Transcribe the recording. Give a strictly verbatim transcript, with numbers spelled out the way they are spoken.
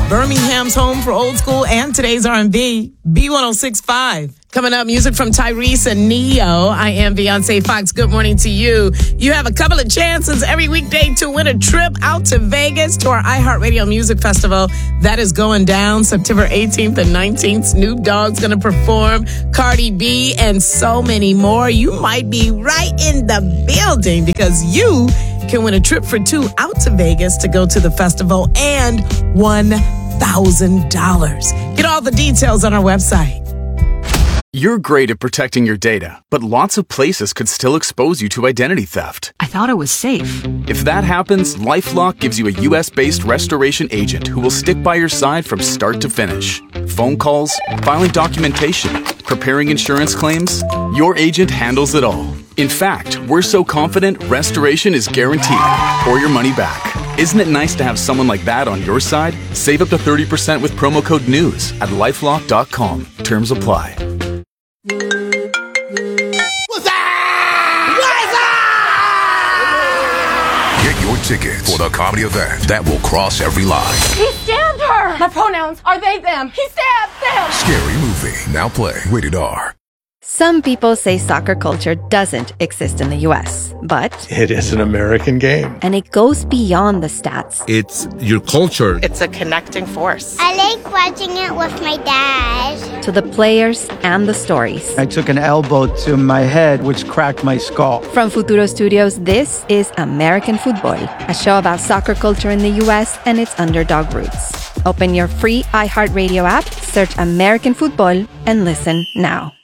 Birmingham's home for old school and today's R and B, B one oh six point five. Coming up, music from Tyrese and Neo. I am Beyonce Fox. Good morning to you. You have a couple of chances every weekday to win a trip out to Vegas to our iHeartRadio Music Festival. That is going down September eighteenth and nineteenth. Snoop Dogg's going to perform, Cardi B, and so many more. You might be right in the building because you can win a trip for two out to Vegas to go to the festival and one thousand dollars. Get all the details on our website. You're great at protecting your data, but lots of places could still expose you to identity theft. I thought it was safe. If that happens, LifeLock gives you a U S-based restoration agent who will stick by your side from start to finish. Phone calls, filing documentation, preparing insurance claims, your agent handles it all. In fact, we're so confident restoration is guaranteed or your money back. Isn't it nice to have someone like that on your side? Save up to thirty percent with promo code NEWS at lifelock dot com. Terms apply. What's that? What is that? Get your ticket for the comedy event that will cross every line. He stabbed her! My pronouns are they, them. He stabbed them! Scary movie. Now play rated R. Some people say soccer culture doesn't exist in the U S, but it is an American game. And it goes beyond the stats. It's your culture. It's a connecting force. I like watching it with my dad. To the players and the stories. I took an elbow to my head, which cracked my skull. From Futuro Studios, this is American Football, a show about soccer culture in the U S and its underdog roots. Open your free iHeartRadio app, search American Football, and listen now.